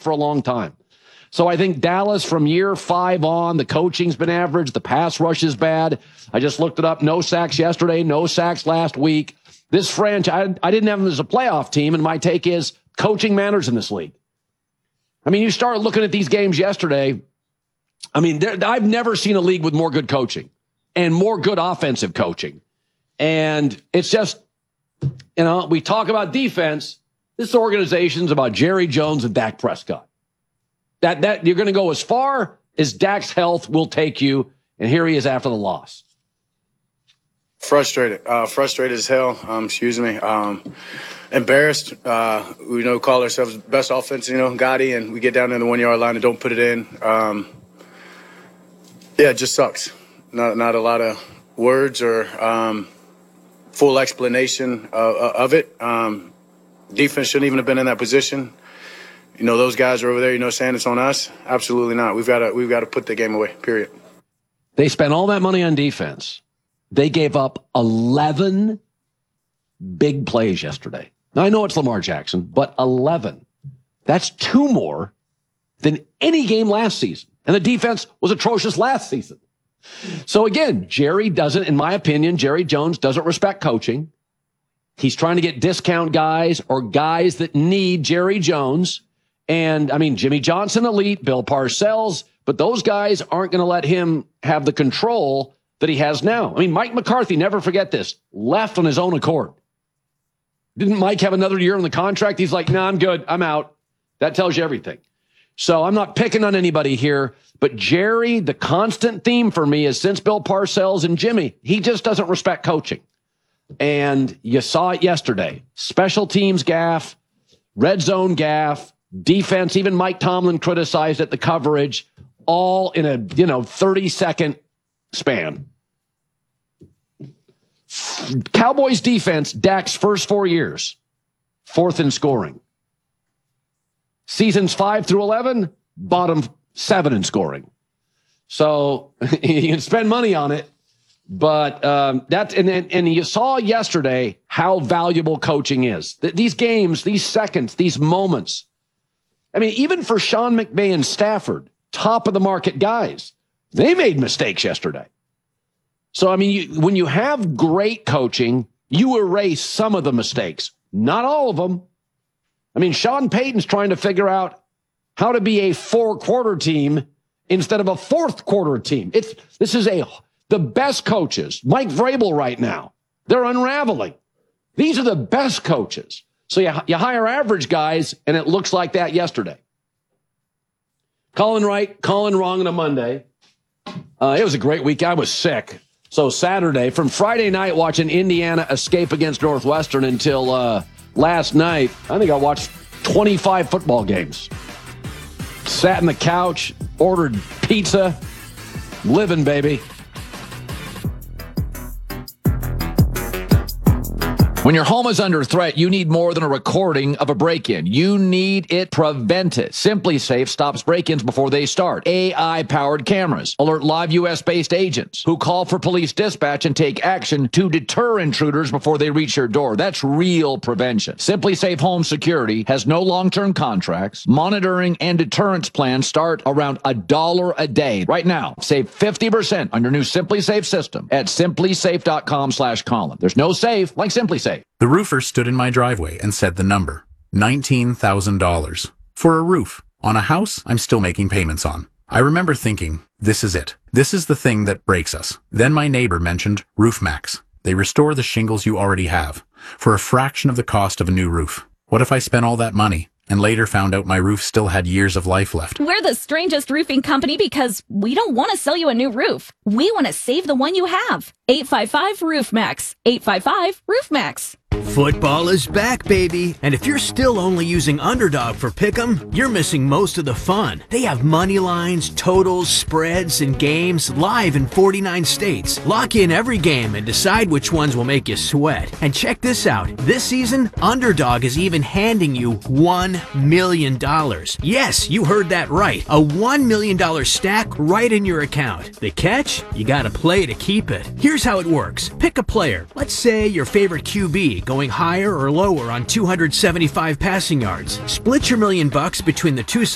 for a long time. So I think Dallas from year 5 on, the coaching's been average. The pass rush is bad. I just looked it up. No sacks yesterday, no sacks last week. This franchise, I didn't have them as a playoff team, and my take is coaching matters in this league. I mean, you start looking at these games yesterday. I mean, I've never seen a league with more good coaching and more good offensive coaching. And it's just, we talk about defense. This organization's about Jerry Jones and Dak Prescott. That you're going to go as far as Dak's health will take you, and here he is after the loss. Frustrated as hell. Embarrassed. We call ourselves best offense. Gotti, and we get down to the 1 yard line and don't put it in. It just sucks. Not a lot of words or full explanation of it. Defense shouldn't even have been in that position. Those guys are over there, saying it's on us. Absolutely not. We've got to put the game away, period. They spent all that money on defense. They gave up 11 big plays yesterday. Now, I know it's Lamar Jackson, but 11. That's 2 more than any game last season. And the defense was atrocious last season. So again, Jerry Jones doesn't respect coaching. He's trying to get discount guys or guys that need Jerry Jones. And, Jimmy Johnson, elite, Bill Parcells, but those guys aren't going to let him have the control that he has now. Mike McCarthy, never forget this, left on his own accord. Didn't Mike have another year on the contract? He's like, I'm good. I'm out. That tells you everything. So I'm not picking on anybody here, but Jerry, the constant theme for me is since Bill Parcells and Jimmy, he just doesn't respect coaching. And you saw it yesterday. Special teams gaffe, red zone gaffe, defense, even Mike Tomlin criticized it, the coverage, all in a 30-second span. Cowboys defense, Dak's first 4 years, 4th in scoring. Seasons 5 through 11, bottom 7 in scoring. So you can spend money on it, but and you saw yesterday how valuable coaching is. These games, these seconds, these moments. Even for Sean McVay and Stafford, top of the market guys, they made mistakes yesterday. So, when you have great coaching, you erase some of the mistakes, not all of them. Sean Payton's trying to figure out how to be a 4-quarter team instead of a 4th-quarter team. This is the best coaches. Mike Vrabel right now, they're unraveling. These are the best coaches. So you hire average guys, and it looks like that yesterday. Calling right, calling wrong on a Monday. It was a great week. I was sick. So Saturday, from Friday night watching Indiana escape against Northwestern until last night, I think I watched 25 football games. Sat on the couch, ordered pizza, living, baby. When your home is under threat, you need more than a recording of a break-in. You need it prevented. SimpliSafe stops break-ins before they start. AI-powered cameras alert live U.S.-based agents who call for police dispatch and take action to deter intruders before they reach your door. That's real prevention. SimpliSafe Home Security has no long-term contracts. Monitoring and deterrence plans start around $1 a day. Right now, save 50% on your new SimpliSafe system at simplisafe.com/Colin. There's no safe like SimpliSafe. The roofer stood in my driveway and said the number, $19,000. For a roof on a house I'm still making payments on. I remember thinking, this is it. This is the thing that breaks us. Then my neighbor mentioned RoofMax. They restore the shingles you already have for a fraction of the cost of a new roof. What if I spent all that money and later found out my roof still had years of life left? We're the strangest roofing company because we don't want to sell you a new roof. We want to save the one you have. 855-ROOFMAX. 855-ROOFMAX. Football is back, baby. And if you're still only using Underdog for Pick'em, you're missing most of the fun. They have money lines, totals, spreads, and games live in 49 states. Lock in every game and decide which ones will make you sweat. And check this out. This season, Underdog is even handing you $1 million. Yes, you heard that right. A $1 million stack right in your account. The catch? You gotta play to keep it. Here's how it works. Pick a player. Let's say your favorite QB going higher or lower on 275 passing yards. Split your $1 million between the two